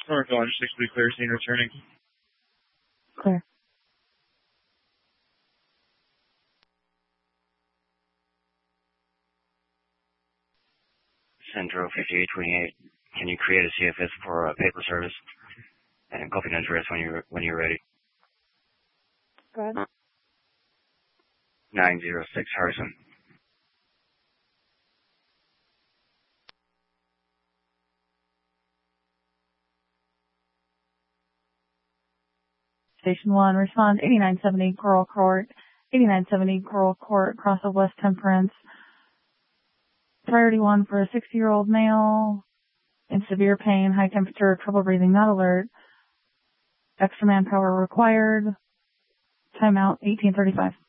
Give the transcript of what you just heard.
North Launch 6 to be clear, scene returning. Clear. Centro 5828. Can you create a CFS for paper service? And copy and address when you're ready. Go ahead. 906 Harrison. Station 1, respond 8970 Coral Court, 8970 Coral Court, across of West Temperance. Priority 1 for a 60-year-old male in severe pain, high temperature, trouble breathing, not alert. Extra manpower required. Timeout 1835.